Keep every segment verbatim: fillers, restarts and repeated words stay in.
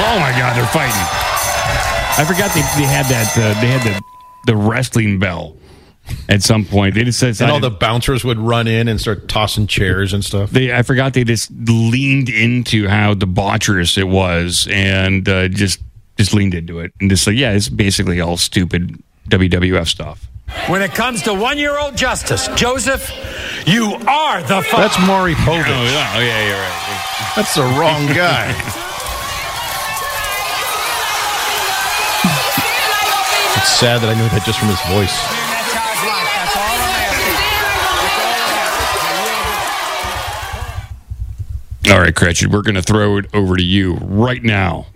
Oh my God, they're fighting. I forgot they, they had that. Uh, they had the the wrestling bell at some point. They just said, and all the bouncers would run in and start tossing chairs and stuff. They, I forgot they just leaned into how debaucherous it was, and uh, just just leaned into it, and just like, yeah, it's basically all stupid W W F stuff. When it comes to one-year-old Justice, Joseph, you are the father. That's Maury Povich. Oh, yeah, oh, yeah, you're right. That's the wrong guy. It's sad that I knew that just from his voice. All right, Cratchit, we're going to throw it over to you right now.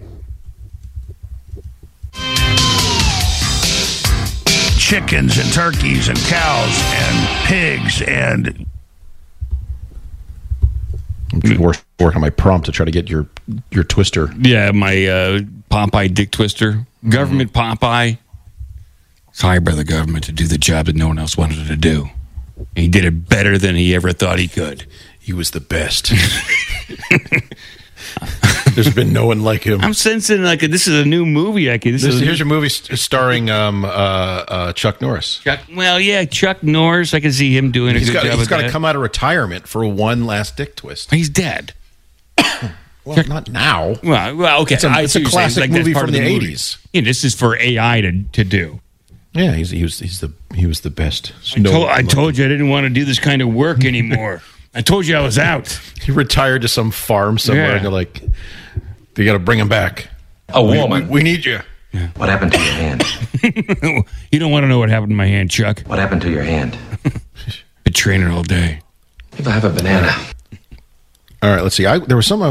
Chickens and turkeys and cows and pigs and... I'm trying to work, work on my prompt to try to get your your twister. Yeah, my uh, Popeye dick twister. Government mm-hmm. Popeye. It's hired by the government to do the job that no one else wanted to do. He did it better than he ever thought he could. He was the best. There's been no one like him. I'm sensing like a, this is a new movie. I can. This this, is here's a movie starring um, uh, uh, Chuck Norris. Chuck, well, yeah, Chuck Norris. I can see him doing a he's good got, job. He's got that. to come out of retirement for one last dick twist. He's dead. Well, Chuck, not now. Well, well, okay. It's a, it's a classic like movie from the eighties. Yeah, this is for A I to to do. Yeah, he's he was he's the he was the best. I, no, told, I told you I didn't want to do this kind of work anymore. I told you I was out. He retired to some farm somewhere, yeah. and they're like, they got to bring him back. A woman. We, we need you. Yeah. What happened to your hand? You don't want to know what happened to my hand, Chuck. What happened to your hand? Been training all day. If I have a banana. All right, let's see. I, there was some.